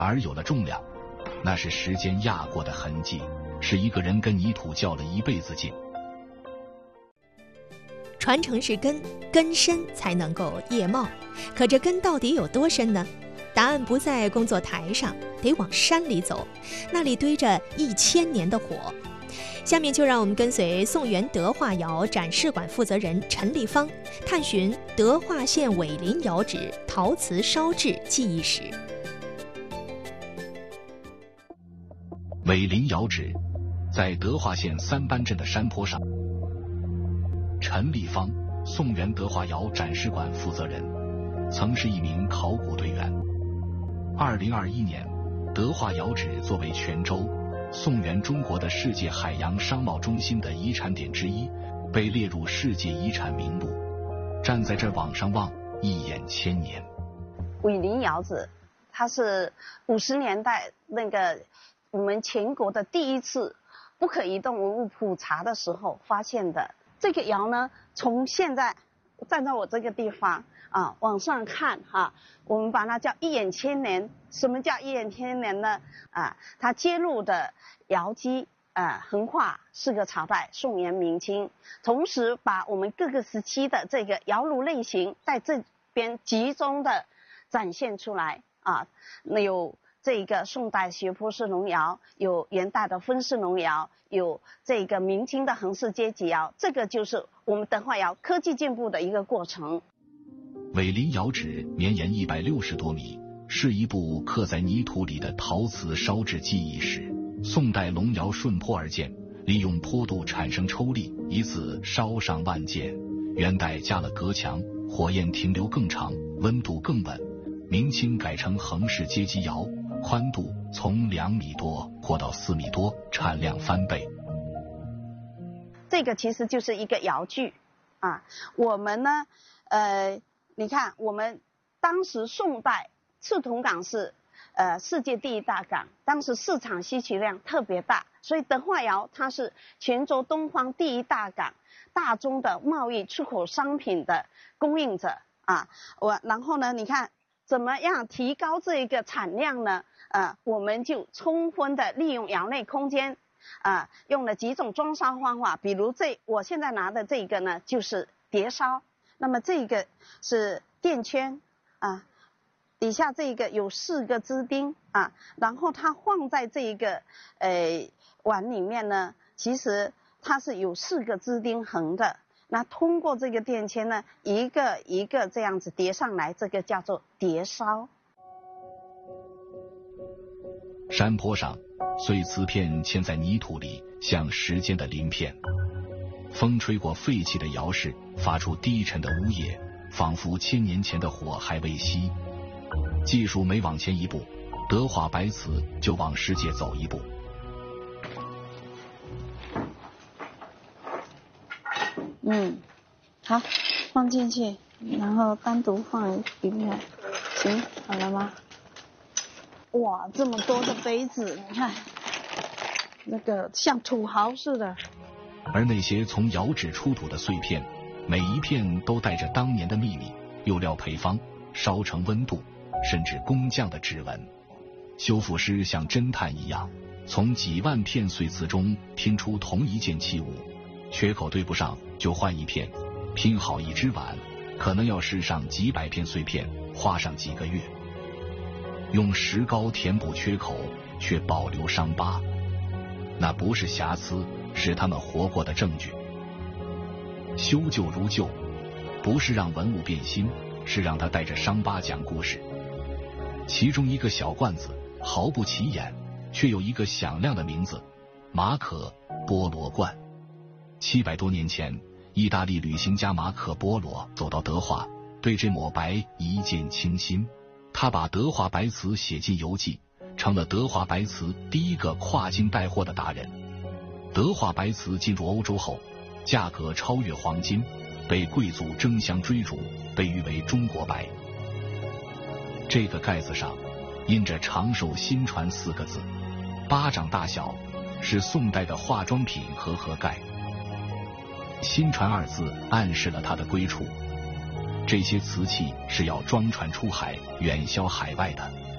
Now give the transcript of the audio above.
而有了重量，那是时间压过的痕迹，是一个人跟泥土较了一辈子劲。 传承是根，根深才能够叶茂，可这根到底有多深呢？答案不在工作台上，得往山里走，那里堆着1000年的火。下面就让我们跟随宋元德化窑展示馆负责人陈立芳，探寻德化县纬林窑址陶瓷烧制技艺史。 纬林窑址在德化县三班镇的山坡上。陈立芳，宋元德化窑展示馆负责人，曾是一名考古队员。2021年，德化窑址作为泉州、宋元中国的世界海洋商贸中心的遗产点之一，被列入世界遗产名录。站在这往上望，一眼千年。 纬林窑址，它是50年代那个我们全国的第一次不可移动文物普查的时候发现的。这个窑呢，从现在站在我这个地方啊往上看哈，我们把它叫一眼千年。什么叫一眼千年呢？它揭露的窑基横跨4个朝代，宋元明清，同时把我们各个时期的这个窑炉类型在这边集中的展现出来啊。有这个宋代斜坡式龙窑，有元代的分式龙窑，有这个明清的横式阶级窑，这个就是我们德化窑科技进步的一个过程。 纬林窑址绵延160多米，是一部刻在泥土里的陶瓷烧制技艺史。宋代龙窑顺坡而建，利用坡度产生抽力，一次烧上万件。元代加了隔墙，火焰停留更长，温度更稳。明清改成横式阶级窑，宽度从2米多扩到4米多，产量翻倍。 这个其实就是一个窑具啊。我们呢，你看我们当时宋代赤铜港是世界第1大港，当时市场需求量特别大，所以德化窑它是泉州东方第1大港，大宗的贸易出口商品的供应者啊。然后呢，你看怎么样提高这个产量呢？我们就充分的利用窑内空间，用了几种装烧方法，比如我现在拿的这个呢，就是叠烧。那么这个是垫圈啊，底下这个有4个支钉啊，然后它放在这个碗里面呢，其实它是有4个支钉横的。那通过这个垫圈呢，一个一个这样子叠上来，这个叫做叠烧。 山坡上，碎瓷片嵌在泥土里，像时间的鳞片。风吹过废弃的窑室，发出低沉的呜咽，仿佛1000年前的火还未熄。技术每往前一步，德化白瓷就往世界走一步。 好，放进去，然后单独放一面。行，好了吗？哇，这么多的杯子，你看，那个像土豪似的。 而那些从窑址出土的碎片，每一片都带着当年的秘密、釉料配方、烧成温度，甚至工匠的指纹。修复师像侦探一样，从几万片碎瓷中拼出同一件器物，缺口对不上就换一片，拼好一只碗，可能要试上几百片碎片，花上几个月。用石膏填补缺口，却保留伤疤，那不是瑕疵，是他们活过的证据。修旧如旧，不是让文物变新，是让它带着伤疤讲故事。其中一个小罐子毫不起眼，却有一个响亮的名字——马可·波罗罐。700多年前，意大利旅行家马可·波罗走到德化，对这抹白一见倾心。他把德化白瓷写进游记，成了德化白瓷第一个跨境带货的达人。德化白瓷进入欧洲后，价格超越黄金，被贵族争相追逐，被誉为中国白。这个盖子上印着长寿新传4个字，巴掌大小，是宋代的化妆品和盒盖。新传2字暗示了它的归处，这些瓷器是要装船出海，远销海外的。